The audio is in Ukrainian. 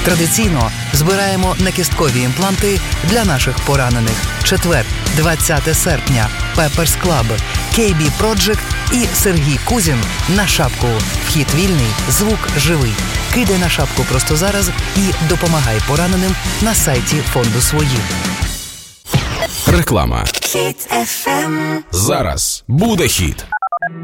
Традиційно збираємо накісткові імпланти для наших поранених. Четвер, 20 серпня. Peppers Club, KB Project і Сергій Кузін на шапку. Вхід вільний, звук живий. Кидай на шапку просто зараз і допомагай пораненим на сайті фонду «Свої». Реклама. Хіт FM. Зараз буде хіт.